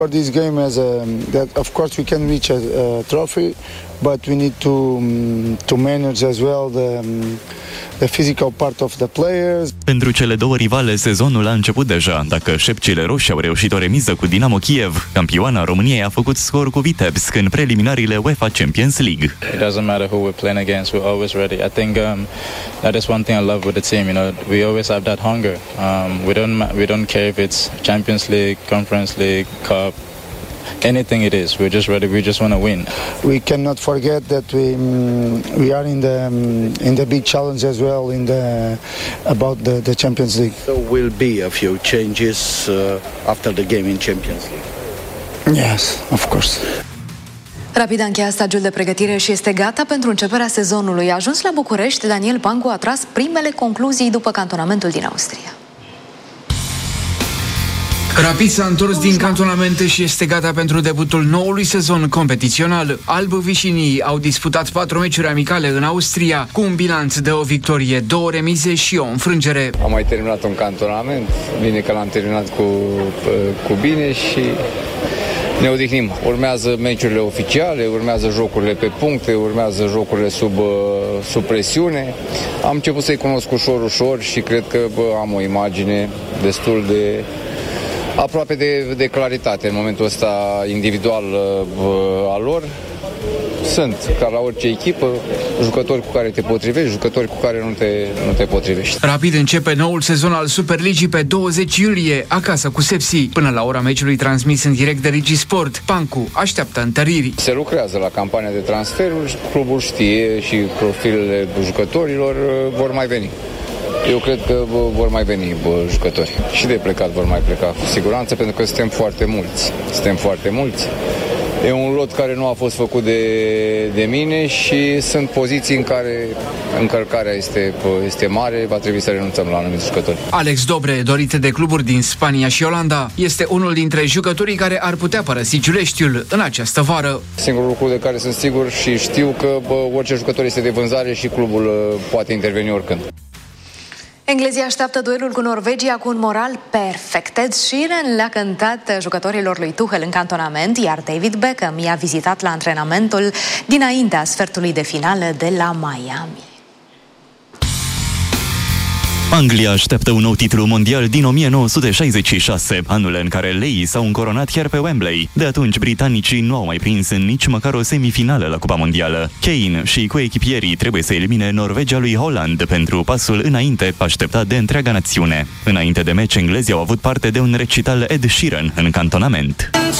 This game that of course we can reach a trophy, but we need to manage as well the physical part of the players. Pentru cele două rivale, sezonul a început deja. Dacă șepcile roșii au reușit o remiză cu Dinamo Kiev, campioana României a făcut scor cu Vitebsk în preliminariile UEFA Champions League. It doesn't matter who we're playing against, we're always ready. I think that is one thing I love with the team. You know, we always have that hunger. We don't care if it's Champions League, Conference League, Cup. Anything it is, we're just ready. We just want to win. We cannot forget that we are in the big challenge as well about the Champions League. So will be a few changes after the game in Champions League. Yes, of course. Rapid a încheiat stagiul de pregătire și este gata pentru începerea sezonului. A ajuns la București, Daniel Pancu a tras primele concluzii după cantonamentul din Austria. Rapid s-a întors din cantonamente și este gata pentru debutul noului sezon competițional. Albă-vișinii au disputat 4 meciuri amicale în Austria, cu un bilanț de o victorie, 2 remize și o înfrângere. Am mai terminat un cantonament, bine că l-am terminat cu bine și ne odihnim. Urmează meciurile oficiale, urmează jocurile pe puncte, urmează jocurile sub presiune. Am început să-i cunosc ușor și cred că am o imagine destul de aproape de claritate în momentul ăsta individual al lor. Sunt, ca la orice echipă, jucători cu care te potrivești, jucători cu care nu te potrivești. Rapid începe noul sezon al Superligii pe 20 iulie, acasă cu Sepsi. Până la ora meciului transmis în direct de Rigisport, Pancu așteaptă întăriri. Se lucrează la campania de transferuri, clubul știe și profilele jucătorilor vor mai veni. Eu cred că vor mai veni jucători. Și de plecat vor mai pleca, cu siguranță, pentru că suntem foarte mulți. E un lot care nu a fost făcut de mine și sunt poziții în care încărcarea este mare, va trebui să renunțăm la anumiți jucători. Alex Dobre, dorit de cluburi din Spania și Olanda, este unul dintre jucătorii care ar putea părăsi Giuleștiul în această vară. Singurul lucru de care sunt sigur și știu că orice jucător este de vânzare și clubul poate interveni oricând. Englezii așteaptă duelul cu Norvegia cu un moral perfect. Ed Sheeran le-a cântat jucătorilor lui Tuchel în cantonament, iar David Beckham i-a vizitat la antrenamentul dinaintea sfertului de finală de la Miami. Anglia așteaptă un nou titlu mondial din 1966, anul în care leii s-au încoronat chiar pe Wembley. De atunci, britanicii nu au mai prins în nici măcar o semifinală la Cupa Mondială. Kane și coechipierii trebuie să elimine Norvegia lui Holland pentru pasul înainte așteptat de întreaga națiune. Înainte de meci, englezii au avut parte de un recital Ed Sheeran în cantonament.